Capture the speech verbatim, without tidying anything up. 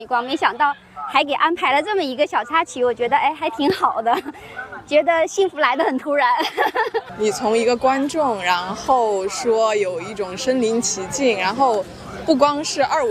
光，没想到还给安排了这么一个小插曲，我觉得哎还挺好的，觉得幸福来得很突然。 你从一个观众，然后说有一种身临其境，然后不光是二维。